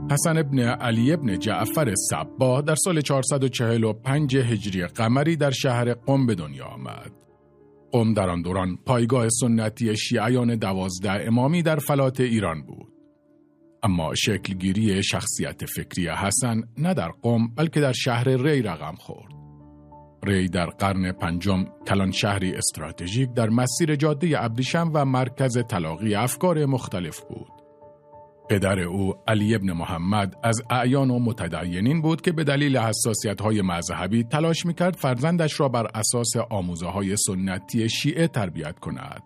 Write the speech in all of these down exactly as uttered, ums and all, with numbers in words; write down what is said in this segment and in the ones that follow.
حسن ابن علی ابن جعفر صباح در سال چهارصد و چهل و پنج هجری قمری در شهر قم به دنیا آمد. قم در آن دوران پایگاه سنتی شیعیان دوازده امامی در فلات ایران بود. اما شکلگیری شخصیت فکری حسن نه در قم بلکه در شهر ری رقم خورد. ری در قرن پنجم کلان شهری استراتژیک در مسیر جاده ابریشم و مرکز تلاقی افکار مختلف بود. پدر او علی ابن محمد از اعیان و متدینین بود که به دلیل حساسیت‌های مذهبی تلاش می‌کرد فرزندش را بر اساس آموزه‌های سنتی شیعه تربیت کند.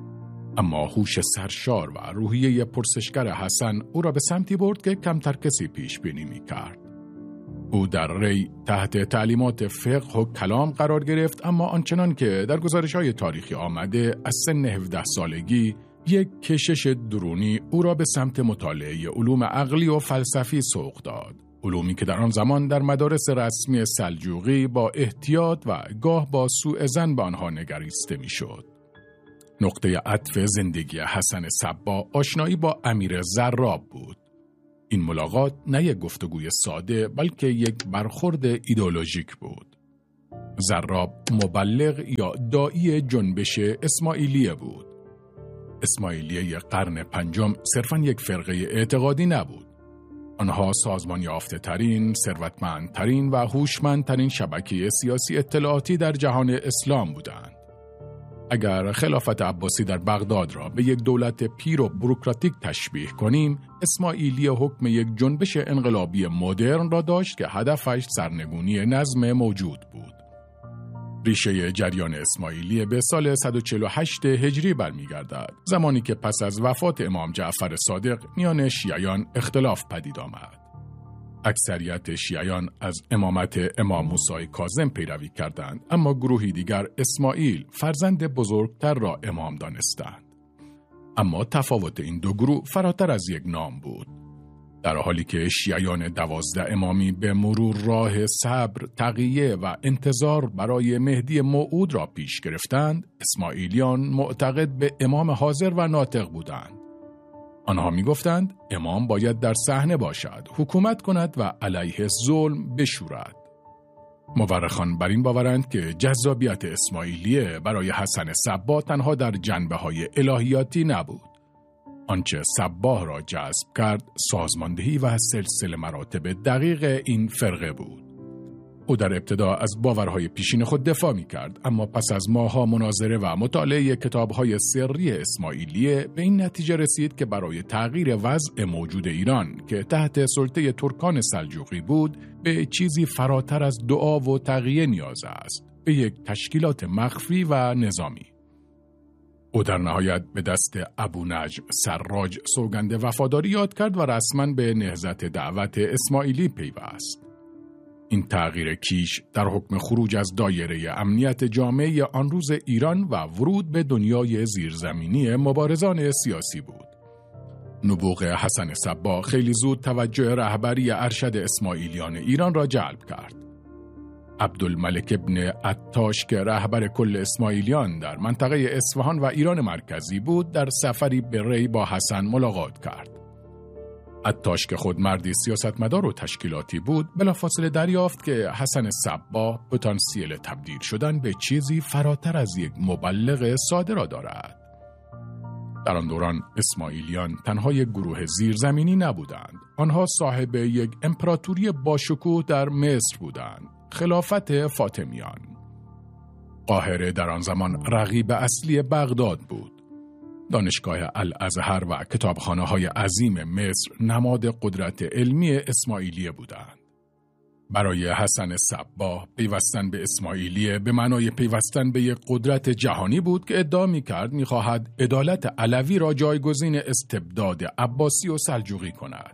اما هوش سرشار و روحیه پرسشگر حسن او را به سمتی برد که کمتر کسی پیش بینی می‌کرد. او در ری تحت تعلیمات فقه و کلام قرار گرفت، اما آنچنان که در گزارش‌های تاریخی آمده از سن هفده سالگی یک کشش درونی او را به سمت مطالعه علوم عقلی و فلسفی سوق داد. علومی که در آن زمان در مدارس رسمی سلجوقی با احتیاط و گاه با سوء ظن به آنها نگریسته می‌شد. نقطه عطف زندگی حسن صباح آشنایی با امیر زراب بود. این ملاقات نه یک گفتگوی ساده بلکه یک برخورد ایدئولوژیک بود. زراب مبلغ یا داعی جنبش اسماعیلیه بود. اسماعیلیه قرن پنجم صرفاً یک فرقه اعتقادی نبود. آنها سازمان یافته ترین، ثروتمندترین و هوشمندترین شبکه سیاسی اطلاعاتی در جهان اسلام بودند. اگر خلافت عباسی در بغداد را به یک دولت پیر و بوروکراتیک تشبیه کنیم، اسماعیلیه حکم یک جنبش انقلابی مدرن را داشت که هدفش سرنگونی نظم موجود بود. ریشه جریان اسماعیلیه به سال صد و چهل و هشت هجری برمیگردد، زمانی که پس از وفات امام جعفر صادق میان شیعیان اختلاف پدید آمد. اکثریت شیعیان از امامت امام موسی کاظم پیروی کردند، اما گروهی دیگر اسماعیل فرزند بزرگتر را امام دانستند. اما تفاوت این دو گروه فراتر از یک نام بود. در حالی که شیعیان دوازده امامی به مرور راه صبر، تقیه و انتظار برای مهدی موعود را پیش گرفتند، اسماعیلیان معتقد به امام حاضر و ناطق بودند. آنها می گفتند امام باید در صحنه باشد، حکومت کند و علیه ظلم بشورد. مورخان بر این باورند که جذابیت اسماعیلیه برای حسن صباح تنها در جنبه‌های الهیاتی نبود. آنچه صباح را جذب کرد سازماندهی و سلسله مراتب دقیق این فرقه بود. او در ابتدا از باورهای پیشین خود دفاع می کرد، اما پس از ماه‌ها مناظره و مطالعه کتاب‌های سری اسماعیلیه به این نتیجه رسید که برای تغییر وضع موجود ایران که تحت سلطه ترکان سلجوقی بود به چیزی فراتر از دعا و تقیه نیاز است، به یک تشکیلات مخفی و نظامی. او در نهایت به دست ابو نجم سراج سوگند وفاداری یاد کرد و رسما به نهضت دعوت اسماعیلی پیوست. این تغییر کیش در حکم خروج از دایره امنیت جامعه آن روز ایران و ورود به دنیای زیرزمینی مبارزان سیاسی بود. نبوغ حسن صباح خیلی زود توجه رهبری ارشد اسماعیلیان ایران را جلب کرد. عبدالملک ابن عطاش که رهبر کل اسماعیلیان در منطقه اصفهان و ایران مرکزی بود، در سفری به ری با حسن ملاقات کرد. عطاش که خود مردی سیاستمدار و تشکیلاتی بود، بلافاصله دریافت که حسن صباح پتانسیل تبدیل شدن به چیزی فراتر از یک مبلغ ساده را دارد. در آن دوران اسماعیلیان تنها یک گروه زیرزمینی نبودند. آنها صاحب یک امپراتوری باشکوه در مصر بودند، خلافت فاطمیان. قاهره در آن زمان رقیب اصلی بغداد بود. دانشگاه الازهر و کتابخانه‌های عظیم مصر نماد قدرت علمی اسماعیلیه بودند. برای حسن صباح پیوستن به اسماعیلیه به معنای پیوستن به یک قدرت جهانی بود که ادعا می‌کرد می‌خواهد عدالت علوی را جایگزین استبداد عباسی و سلجوقی کند.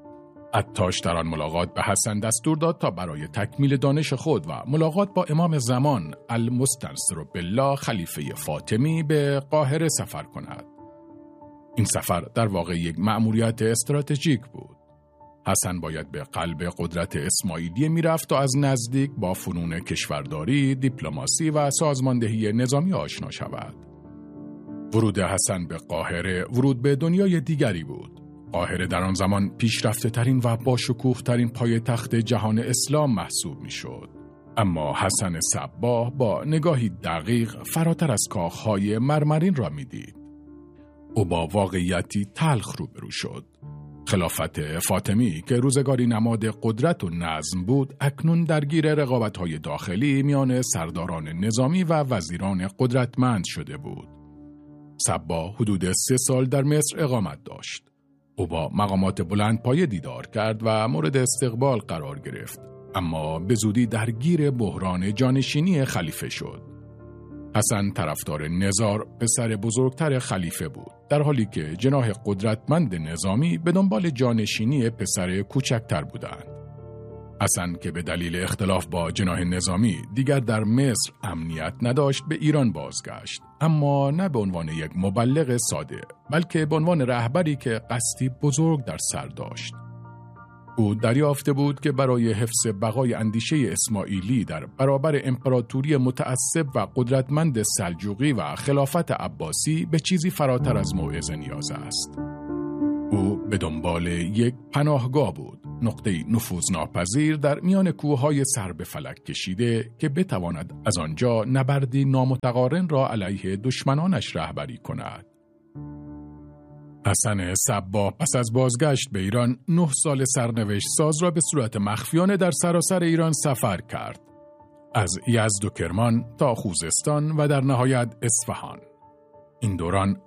عطاش در آن ملاقات به حسن دستور داد تا برای تکمیل دانش خود و ملاقات با امام زمان المستنصر بالله خلیفه فاطمی به قاهره سفر کند. این سفر در واقع یک مأموریت استراتژیک بود. حسن باید به قلب قدرت اسماعیلیه میرفت تا از نزدیک با فنون کشورداری، دیپلماسی و سازماندهی نظامی آشنا شود. ورود حسن به قاهره ورود به دنیای دیگری بود. قاهره در آن زمان پیشرفته ترین و با شکوه ترین پایتخت جهان اسلام محسوب می شد. اما حسن صباح با نگاهی دقیق فراتر از کاخهای مرمرین را می دید. او با واقعیتی تلخ روبرو شد. خلافت فاطمی که روزگاری نماد قدرت و نظم بود، اکنون درگیر رقابت‌های داخلی میان سرداران نظامی و وزیران قدرتمند شده بود. صباح حدود سه سال در مصر اقامت داشت. او با مقامات بلندپایه دیدار کرد و مورد استقبال قرار گرفت، اما به زودی درگیر بحران جانشینی خلیفه شد. حسن طرفدار نزار پسر بزرگتر خلیفه بود، در حالی که جناح قدرتمند نظامی به دنبال جانشینی پسر کوچکتر بودند. حسن که به دلیل اختلاف با جناح نظامی دیگر در مصر امنیت نداشت، به ایران بازگشت، اما نه به عنوان یک مبلغ ساده، بلکه به عنوان رهبری که قصدی بزرگ در سر داشت. او دریافته بود که برای حفظ بقای اندیشه اسماعیلی در برابر امپراتوری متعصب و قدرتمند سلجوقی و خلافت عباسی به چیزی فراتر از موعظه نیاز است. او به دنبال یک پناهگاه بود، نقطه نفوذناپذیر در میان کوههای سر به فلک کشیده که بتواند از آنجا نبردی نامتقارن را علیه دشمنانش رهبری کند. حسن صباح پس از بازگشت به ایران نه سال سرنوشت ساز را به صورت مخفیانه در سراسر ایران سفر کرد، از یزد و کرمان تا خوزستان و در نهایت اصفهان. این دوران